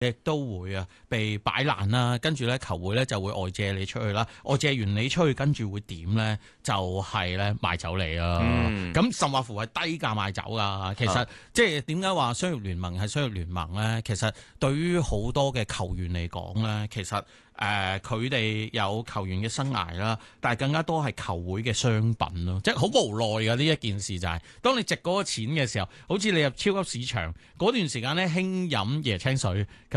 亦都會被擺爛啦，跟住咧球會咧就會外借你出去啦，外借完你出去，跟住會點咧？就係咧賣走你啊！咁甚或乎係低價賣走噶。其實即係點解話商業聯盟係商業聯盟咧？其實對於好多嘅球員嚟講咧，其實佢哋有球員嘅生涯啦，但係更加多係球會嘅商品咯，即係好無奈嘅呢一件事就係、當你值嗰個錢嘅時候，好似你入超級市場嗰段時間咧興飲椰青水。